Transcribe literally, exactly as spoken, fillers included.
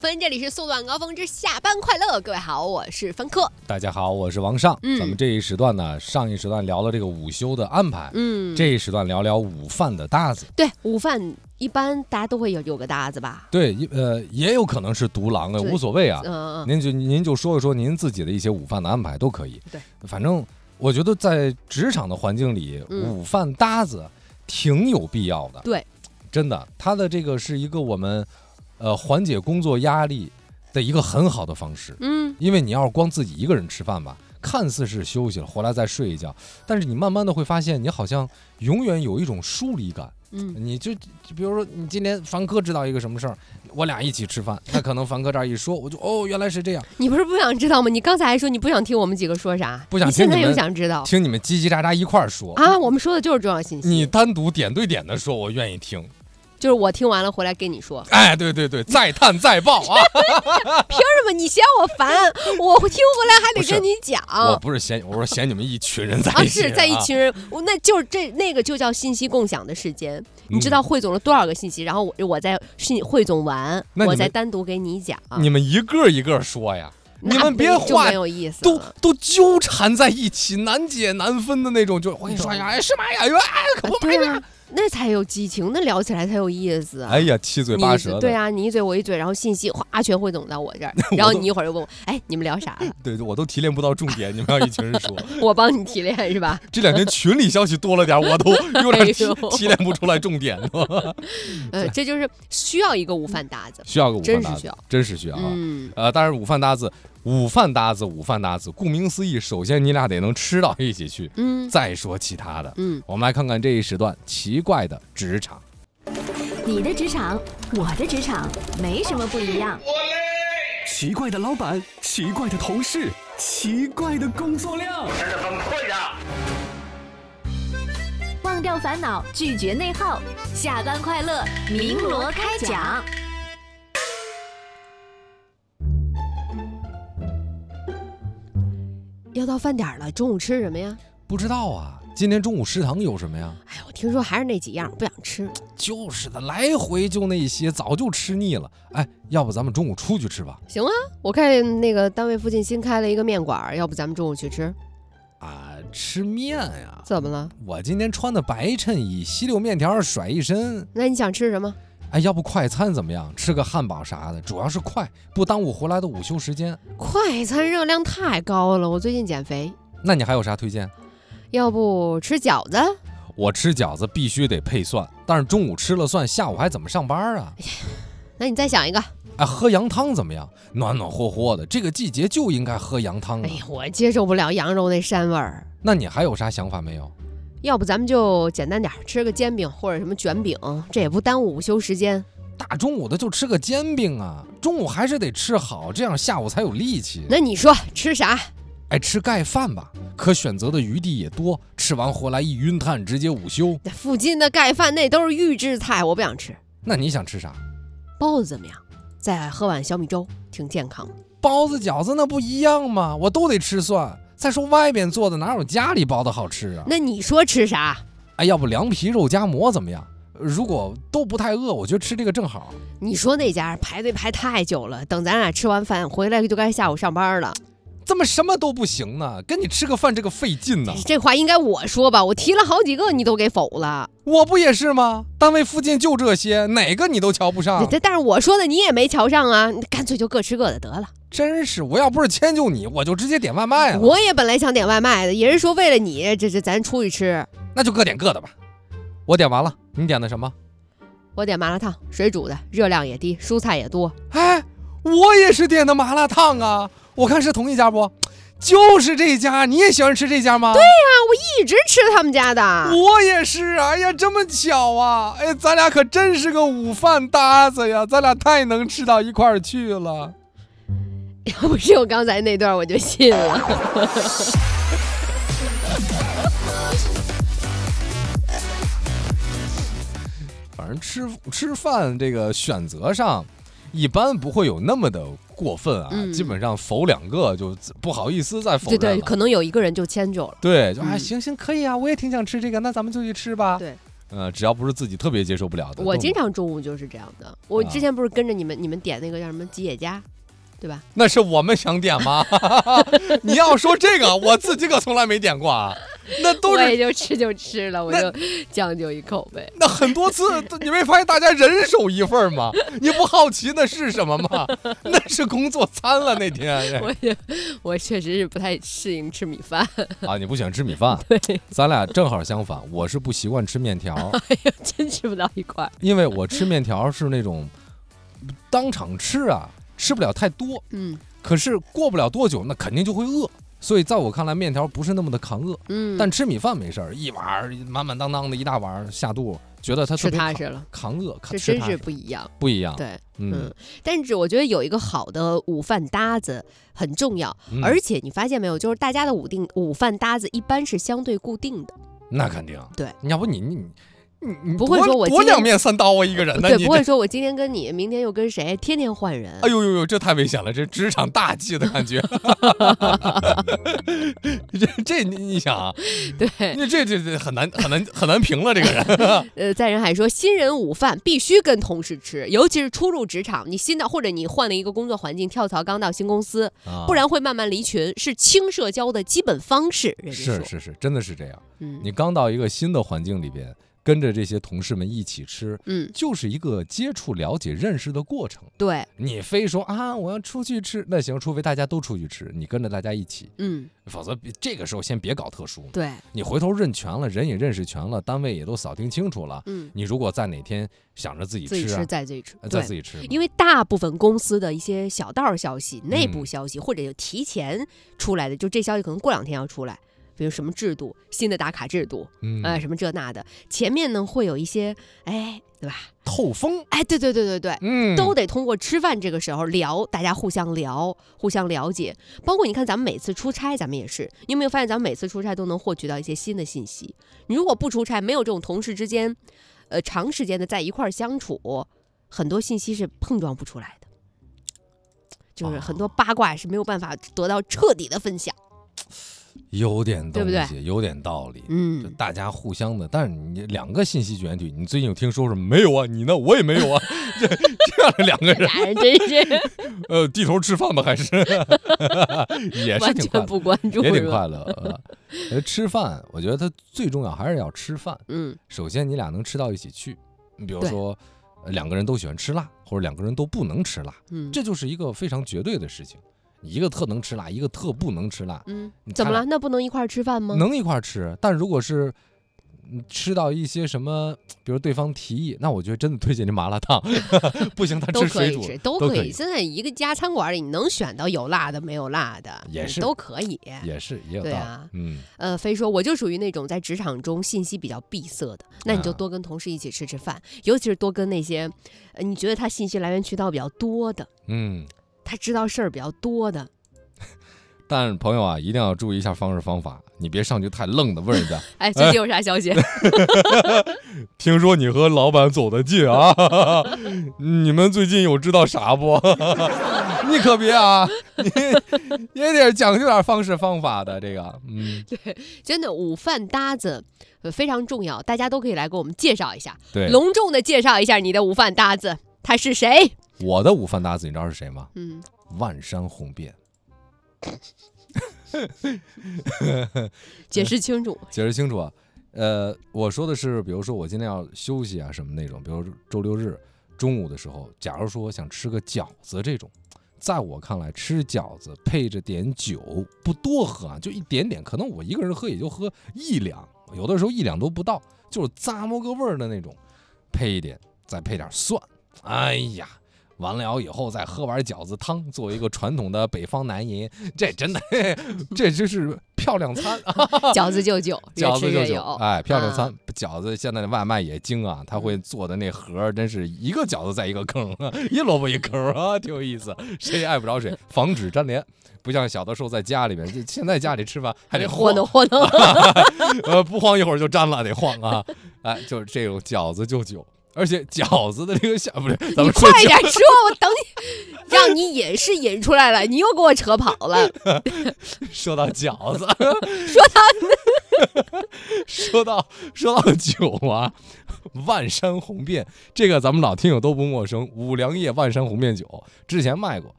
分这里是速度晚高峰之下班快乐，各位好，我是芬科。 大家好，我是王尚。 嗯、 咱们这一时段呢，上一时段聊了这个午休的安排， 嗯， 这一时段聊聊午饭的搭子。 对，午饭一般大家都会有有个搭子吧？ 对，呃，也有可能是独狼啊，无所谓啊。嗯，您就您就说一说您自己的一些午饭的安排都可以。 对， 反正我觉得在职场的环境里， 嗯、 午饭搭子挺有必要的。 对， 真的，它的这个是一个我们呃缓解工作压力的一个很好的方式。 嗯， 因为你要是光自己一个人吃饭吧，看似是休息了，回来再睡一觉，但是你慢慢的会发现，你好像永远有一种疏离感。嗯，你就比如说，你今天凡哥知道一个什么事儿，我俩一起吃饭，那可能凡哥这儿一说，我就哦，原来是这样。 你不是不想知道吗？你刚才还说你不想听我们几个说啥， 不想听你们， 你现在又想知道， 听你们叽叽喳喳一块儿说啊？我们说的就是重要信息。 你单独点对点的说，我愿意听。 就是我听完了回来跟你说， 哎，对对对，再探再报啊！ 凭什么你嫌我烦？我听回来还得跟你讲。 我不是嫌，我说嫌你们一群人在一起、啊啊，是在一群人，那就是这那个就叫信息共享的时间。你知道汇总了多少个信息，然后我我再信汇总完，我再单独给你讲。 你们一个一个说呀。你们别话没有意思， 都都纠缠在一起，难解难分的那种。就我跟你说呀，哎，是妈呀，哎，可不嘛呀， 那才有激情，那聊起来才有意思。 哎呀，七嘴八舌的。 对啊，你一嘴我一嘴，然后信息哗全汇总到我这儿，然后你一会儿又问我，哎，你们聊啥了？ 对对，我都提炼不到重点，你们要一群人说， 我帮你提炼是吧？ 这两天群里消息多了点，我都有点提, 提炼不出来重点。 呃，这就是需要一个午饭搭子， 需要个午饭搭子， 真是需要， 真是需要啊。 嗯， 呃，当然午饭搭子。午饭搭子，午饭搭子，顾名思义，首先你俩得能吃到一起去，嗯，再说其他的，嗯，我们来看看这一时段奇怪的职场。 你的职场，我的职场，没什么不一样。 奇怪的老板，奇怪的同事，奇怪的工作量，真的崩溃呀！ 忘掉烦恼，拒绝内耗，下班快乐，鸣锣开讲。 要到饭点了，中午吃什么呀？ 不知道啊，今天中午食堂有什么呀？ 哎呀，我听说还是那几样，不想吃。 就是的，来回就那些，早就吃腻了。哎，要不咱们中午出去吃吧？ 行啊，我看那个单位附近新开了一个面馆，要不咱们中午去吃？ 啊，吃面呀？ 怎么了？ 我今天穿的白衬衣，稀溜面条甩一身。 那你想吃什么？ 哎，要不快餐怎么样？吃个汉堡啥的，主要是快，不耽误回来的午休时间。 快餐热量太高了，我最近减肥。 那你还有啥推荐？ 要不吃饺子？ 我吃饺子必须得配蒜，但是中午吃了蒜，下午还怎么上班啊？ 哎、那你再想一个。 哎，喝羊汤怎么样？暖暖和和的，这个季节就应该喝羊汤啊。 哎呀，我接受不了羊肉那膻味儿。 那你还有啥想法没有？ 要不咱们就简单点，吃个煎饼或者什么卷饼，这也不耽误午休时间。 大中午的就吃个煎饼啊，中午还是得吃好，这样下午才有力气。 那你说吃啥？ 哎，吃盖饭吧，可选择的余地也多，吃完回来一晕碳，直接午休。 那附近的盖饭那都是预制菜，我不想吃。 那你想吃啥？ 包子怎么样？再喝碗小米粥，挺健康的。 包子饺子那不一样吗？我都得吃蒜。再说外边做的哪有家里包的好吃啊？ 那你说吃啥？ 哎，要不凉皮肉夹馍怎么样？如果都不太饿，我觉得吃这个正好。 你说那家排队排太久了，等咱俩吃完饭回来就该下午上班了。 怎么什么都不行呢？跟你吃个饭这个费劲呢。 这话应该我说吧，我提了好几个你都给否了。 我不也是吗？单位附近就这些，哪个你都瞧不上。 但是我说的你也没瞧上啊，干脆就各吃各的得了。 真是，我要不是迁就你，我就直接点外卖了。 我也本来想点外卖的，也是说为了你，这这咱出去吃。 那就各点各的吧。我点完了，你点的什么？ 我点麻辣烫，水煮的，热量也低，蔬菜也多。 哎，我也是点的麻辣烫啊，我看是同一家不？就是这家，你也喜欢吃这家吗？ 对呀、啊，我一直吃他们家的。 我也是啊，哎呀，这么巧啊！哎，咱俩可真是个午饭搭子呀，咱俩太能吃到一块儿去了。 要不是我刚才那段，我就信了。 反正吃吃饭这个选择上，一般不会有那么的过分啊，嗯、基本上否两个就不好意思再否认了。 对对，可能有一个人就迁就了。 对，就啊、嗯、行行可以啊，我也挺想吃这个，那咱们就去吃吧。 对， 呃，只要不是自己特别接受不了的。 我经常中午就是这样的。我之前不是跟着你们，啊、你们点那个叫什么吉野家，对吧？ 那是我们想点吗？你要说这个，我自己可从来没点过啊。那都是我也就吃就吃了，我就将就一口呗。 那很多次你没发现大家人手一份吗？你不好奇那是什么吗？那是工作餐了那天。 我也我确实是不太适应吃米饭啊，你不喜欢吃米饭？ 对， 咱俩正好相反，我是不习惯吃面条。 哎呀，真吃不到一块。 因为我吃面条是那种当场吃啊，吃不了太多，嗯，可是过不了多久，那肯定就会饿。所以在我看来，面条不是那么的扛饿，嗯，但吃米饭没事儿，一碗满满当当的一大碗下肚，觉得它特别吃踏实了， 扛饿， 这真是不一样， 不一样， 对，嗯, 嗯。但是我觉得有一个好的午饭搭子很重要，嗯、而且你发现没有，就是大家的午定午饭搭子一般是相对固定的， 那肯定， 对， 要不你你。你不会说我多两面三刀啊，一个人呢？ 对，不会说我今天跟你，明天又跟谁，天天换人。 哎呦呦呦，这太危险了，这职场大忌的感觉。这这你你想啊， 对， 你这这这很难很难很难评了这个人。 呃，在人海说，新人午饭必须跟同事吃，尤其是初入职场，你新的或者你换了一个工作环境，跳槽刚到新公司，啊、不然会慢慢离群，是轻社交的基本方式。 是是是，真的是这样。嗯，你刚到一个新的环境里边。跟着这些同事们一起吃，嗯，就是一个接触、了解、认识的过程。 对， 你非说啊，我要出去吃，那行，除非大家都出去吃，你跟着大家一起，嗯，否则这个时候先别搞特殊。 对， 你回头认全了，人也认识全了，单位也都扫听清楚了，嗯，你如果在哪天想着自己吃、啊， 自己吃再自己吃， 再自己吃， 因为大部分公司的一些小道消息、内部消息，嗯、或者就提前出来的，就这消息可能过两天要出来。比如什么制度，新的打卡制度，嗯，呃，什么这那的，前面呢会有一些，哎，对吧？ 透风， 哎，对对对对对，嗯，都得通过吃饭这个时候聊，大家互相聊，互相了解。包括你看，咱们每次出差，咱们也是，你有没有发现，咱们每次出差都能获取到一些新的信息？你如果不出差，没有这种同事之间，呃，长时间的在一块儿相处，很多信息是碰撞不出来的，就是很多八卦是没有办法得到彻底的分享。 有点东西， 对不对？ 有点道理， 嗯， 就大家互相的，但是你两个信息源体，你最近有听说什么没有啊？你呢？我也没有啊。这这样的两个人， 俩人真是， 呃，低头吃饭吧，还是也是挺快乐， 不关注， 也挺快乐。呃，吃饭，我觉得它最重要还是要吃饭。嗯，首先你俩能吃到一起去，你比如说两个人都喜欢吃辣，或者两个人都不能吃辣，嗯，这就是一个非常绝对的事情。一个特能吃辣，一个特不能吃辣，嗯， 怎么了？那不能一块吃饭吗？ 能一块吃，但如果是吃到一些什么，比如对方提议，那我觉得真的推荐你麻辣烫，不行，他吃水煮都可以，都可以。现在一个家餐馆里，你能选到有辣的没有辣的， 也是都可以， 也是也有道理。 对啊， 嗯， 呃，非说我就属于那种在职场中信息比较闭塞的，那你就多跟同事一起吃吃饭，啊、尤其是多跟那些呃你觉得他信息来源渠道比较多的，嗯。他知道事儿比较多的， 但是朋友啊，一定要注意一下方式方法，你别上去太愣的问人家。 哎，最近有啥消息？ 听说你和老板走得近啊，你们最近有知道啥不？你可别啊，你也得讲究点方式方法的这个。嗯， 对，真的午饭搭子非常重要，大家都可以来给我们介绍一下， 对， 隆重的介绍一下你的午饭搭子，他是谁？ 我的午饭搭子你知道是谁吗？嗯，万山红遍。 解释清楚， 解释清楚啊！呃，我说的是，比如说我今天要休息啊，什么那种，比如周六日中午的时候，假如说我想吃个饺子这种，在我看来，吃饺子配着点酒，不多喝啊，就一点点，可能我一个人喝也就喝一两，有的时候一两都不到，就是咂摸个味儿的那种，配一点，再配点蒜，哎呀。完了以后再喝碗饺子汤，作为一个传统的北方男人，这真的，这就是漂亮餐。 饺子就酒， 饺子就酒， 哎，漂亮餐。啊、饺子现在的外卖也精啊，他会做的那盒真是一个饺子在一个坑，一萝卜一坑啊，挺有意思。谁也碍不着谁，防止粘连。不像小的时候在家里面，现在家里吃饭还得晃弄晃弄， 呃，不晃一会儿就粘了，得晃啊。哎，就是这种饺子就酒。而且饺子的这个下不对，咱们你快点说，我等你，让你引是引出来了，你又给我扯跑了。 说到饺子， 说到说到说到酒啊， 万山红遍，这个咱们老听友都不陌生。五粮液万山红遍酒之前卖过，